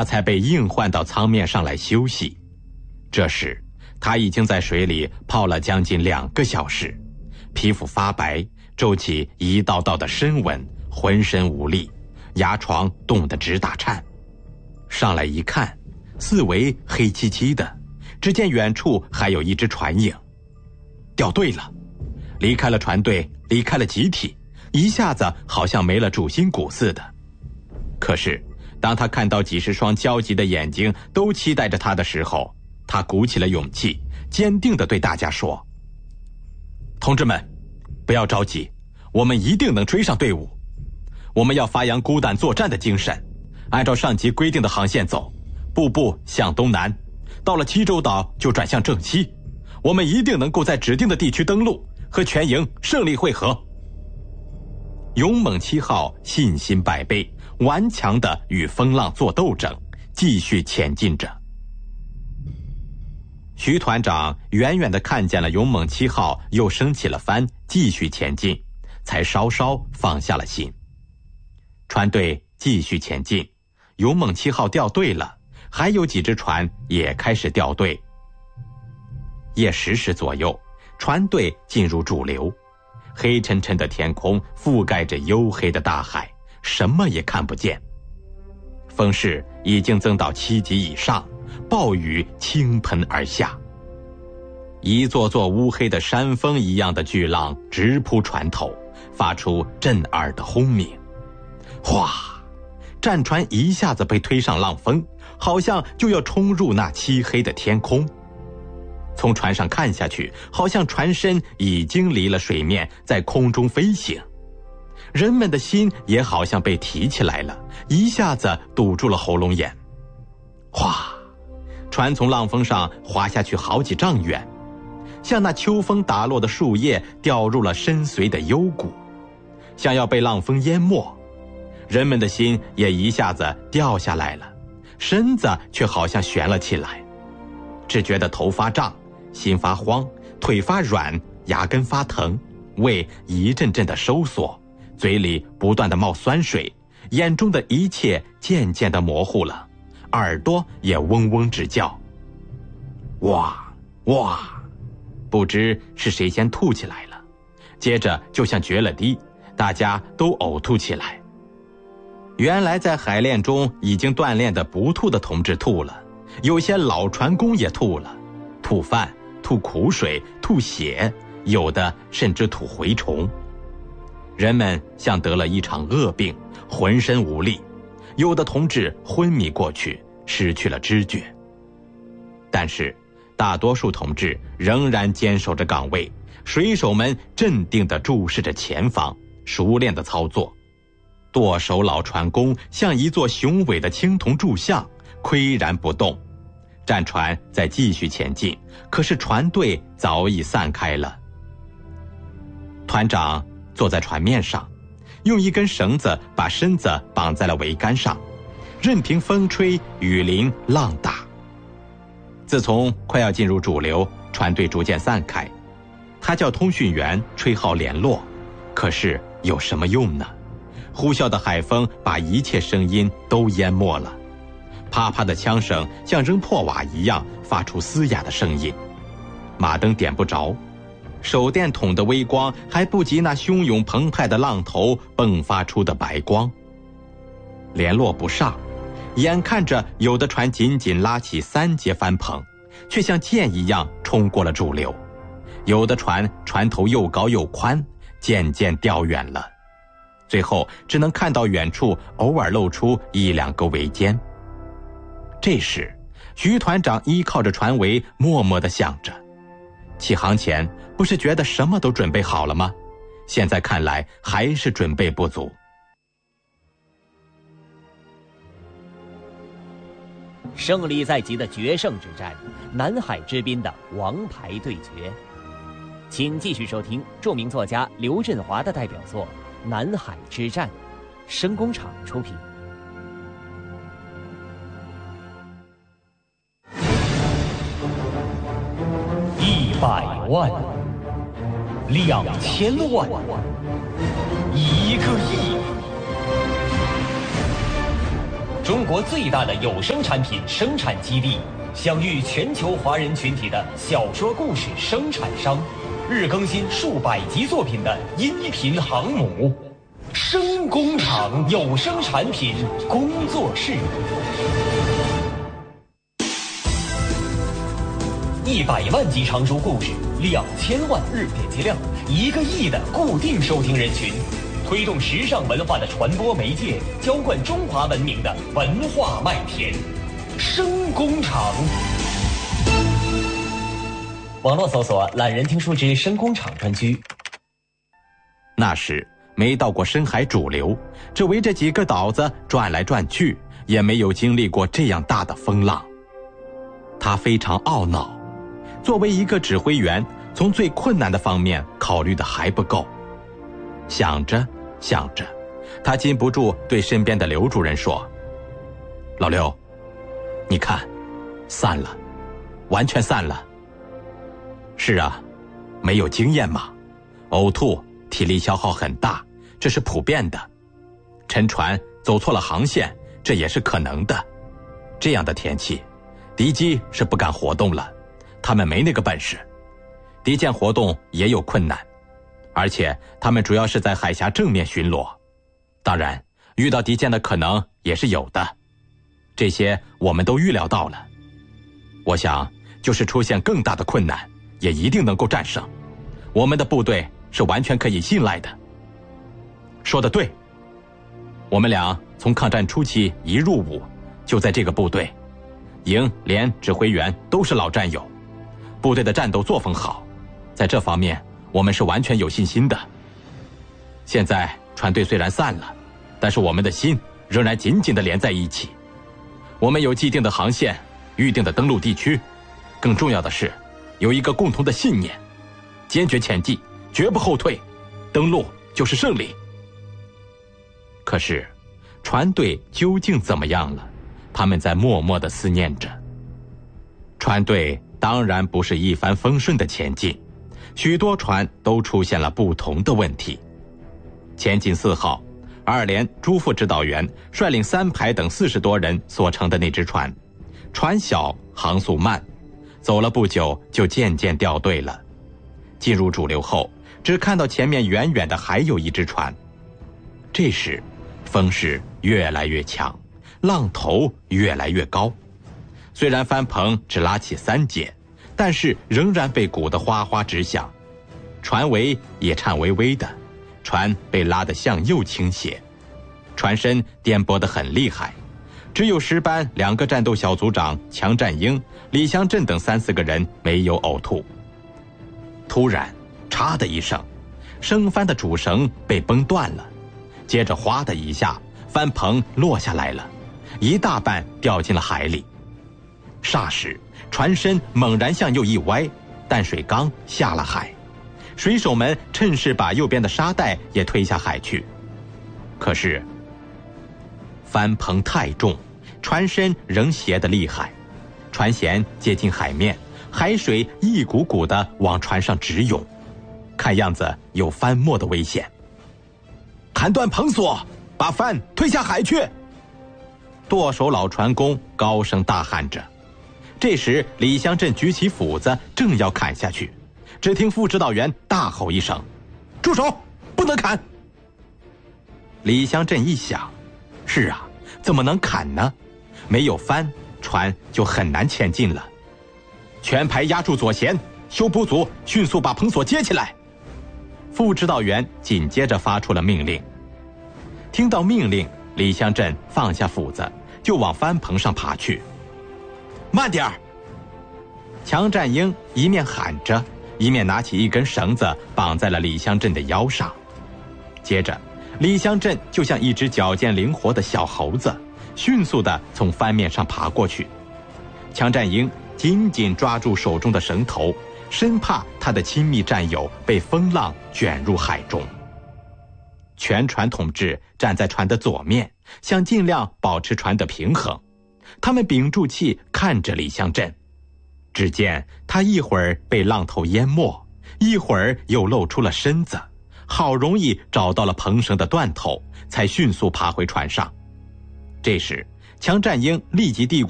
他才被硬换到舱面上来休息。这时他已经在水里泡了将近2个小时，皮肤发白，皱起一道道的深纹，浑身无力，牙床冻得直打颤。上来一看，四围黑漆漆的，只见远处还有一只船影。掉队了，离开了船队，离开了集体，一下子好像没了主心骨似的。可是当他看到几十双焦急的眼睛都期待着他的时候，他鼓起了勇气，坚定地对大家说：同志们，不要着急，我们一定能追上队伍。我们要发扬孤胆作战的精神，按照上级规定的航线走，步步向东南，到了七洲岛就转向正西，我们一定能够在指定的地区登陆，和全营胜利会合。勇猛7号信心百倍，顽强地与风浪作斗争，继续前进着。徐团长远远地看见了勇猛7号又升起了帆，继续前进，才稍稍放下了心。船队继续前进，勇猛7号掉队了，还有几只船也开始掉队。夜10时左右，船队进入主流，黑沉沉的天空覆盖着黝黑的大海，什么也看不见。风势已经增到7级以上，暴雨倾盆而下，一座座乌黑的山峰一样的巨浪直扑船头，发出震耳的轰鸣。哗！战船一下子被推上浪峰，好像就要冲入那漆黑的天空。从船上看下去，好像船身已经离了水面，在空中飞行。人们的心也好像被提起来了，一下子堵住了喉咙眼。哗！船从浪峰上滑下去好几丈远，像那秋风打落的树叶掉入了深邃的幽谷，像要被浪峰淹没。人们的心也一下子掉下来了，身子却好像悬了起来，只觉得头发胀，心发慌，腿发软，牙根发疼，胃一阵阵的收缩，嘴里不断的冒酸水，眼中的一切渐渐的模糊了，耳朵也嗡嗡直叫。哇哇！不知是谁先吐起来了，接着就像决了堤，大家都呕吐起来。原来在海练中已经锻炼的不吐的同志吐了，有些老船工也吐了，吐饭、吐苦水、吐血，有的甚至吐蛔虫。人们像得了一场恶病，浑身无力，有的同志昏迷过去，失去了知觉。但是大多数同志仍然坚守着岗位，水手们镇定地注视着前方，熟练地操作。舵手老船工像一座雄伟的青铜柱像，岿然不动。战船在继续前进，可是船队早已散开了。团长坐在船面上，用一根绳子把身子绑在了桅杆上，任凭风吹雨淋浪打。自从快要进入主流，船队逐渐散开，他叫通讯员吹号联络，可是有什么用呢？呼啸的海风把一切声音都淹没了，啪啪的枪声像扔破瓦一样发出嘶哑的声音，马灯点不着，手电筒的微光还不及那汹涌澎湃的浪头迸发出的白光。联络不上，眼看着有的船紧紧拉起3节帆篷，却像箭一样冲过了主流，有的船船头又高又宽，渐渐掉远了，最后只能看到远处偶尔露出1、2个桅尖。这时徐团长依靠着船桅，默默地想着，起航前不是觉得什么都准备好了吗？现在看来还是准备不足。 胜利在即的决胜之战，南海之滨的王牌对决。请继续收听著名作家刘振华的代表作《南海之战》，声工厂出品。100万、2000万、1个亿， 中国最大的有声产品生产基地，享誉全球华人群体的小说故事生产商，日更新数百集作品的音频航母，声工厂有声产品工作室。100万集长书故事，2000万日点击量，1个亿的固定收听人群，推动时尚文化的传播媒介，浇灌中华文明的文化麦田。声工厂。网络搜索懒人听书之声工厂专区。 那时没到过深海主流，只围着几个岛子转来转去，也没有经历过这样大的风浪。他非常懊恼，作为一个指挥员，从最困难的方面考虑的还不够。想着想着，他禁不住对身边的刘主任说：“老刘，你看，散了，完全散了。”是啊，没有经验嘛，呕吐，体力消耗很大，这是普遍的。沉船走错了航线，这也是可能的。这样的天气，敌机是不敢活动了，他们没那个本事。敌舰活动也有困难，而且他们主要是在海峡正面巡逻，当然遇到敌舰的可能也是有的。这些我们都预料到了。我想就是出现更大的困难，也一定能够战胜。我们的部队是完全可以信赖的。说得对，我们俩从抗战初期一入伍就在这个部队，营连指挥员都是老战友，部队的战斗作风好，在这方面我们是完全有信心的。现在船队虽然散了，但是我们的心仍然紧紧地连在一起。我们有既定的航线，预定的登陆地区，更重要的是有一个共同的信念，坚决前进，绝不后退，登陆就是胜利。可是船队究竟怎么样了？他们在默默地思念着。船队当然不是一帆风顺的前进，许多船都出现了不同的问题。前进4号2连朱副指导员率领3排等40多人所乘的那只船，船小航速慢，走了不久就渐渐掉队了。进入主流后，只看到前面远远的还有一只船。这时风势越来越强，浪头越来越高。虽然帆篷只拉起3节，但是仍然被鼓得哗哗直响，船桅也颤巍巍的，船被拉得向右倾斜，船身颠簸得很厉害。只有10班2个战斗小组长强占英、李香镇等3、4个人没有呕吐。突然嚓的一声，升帆的主绳被崩断了，接着哗的一下，帆篷落下来了，一大半掉进了海里。霎时船身猛然向右一歪，淡水缸下了海，水手们趁势把右边的沙袋也推下海去。可是帆篷太重，船身仍斜得厉害，船舷接近海面，海水一股股地往船上直涌，看样子有翻没的危险。砍断篷索，把帆推下海去！舵手老船工高声大喊着。这时李香镇举起斧子正要砍下去，只听副指导员大吼一声：“住手，不能砍！”李香镇一想，是啊，怎么能砍呢？没有帆，船就很难前进了。全排压住左舷，修补组迅速把篷索接起来。副指导员紧接着发出了命令。听到命令，李香镇放下斧子，就往帆篷上爬去。慢点儿！强占英一面喊着，一面拿起一根绳子绑在了李香镇的腰上。接着李香镇就像一只矫健灵活的小猴子，迅速地从帆面上爬过去。强占英紧紧抓住手中的绳头，生怕他的亲密战友被风浪卷入海中。全船同志站在船的左面，想尽量保持船的平衡。他们屏住气看着李香镇，只见他一会儿被浪头淹没，一会儿又露出了身子，好容易找到了篷绳的断头，才迅速爬回船上。这时强战鹰立即递